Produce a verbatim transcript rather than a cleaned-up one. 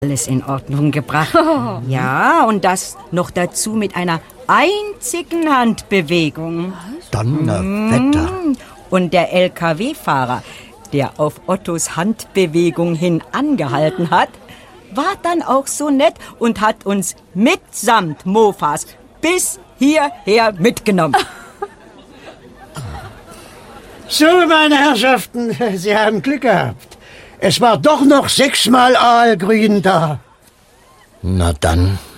alles in Ordnung gebracht. Oh. Ja, und das noch dazu mit einer einzigen Handbewegung. Donnerwetter. Und der L K W-Fahrer, der auf Ottos Handbewegung hin angehalten hat, war dann auch so nett und hat uns mitsamt Mofas bis hierher mitgenommen. So, meine Herrschaften, Sie haben Glück gehabt. Es war doch noch sechsmal Aalgrün da. Na dann.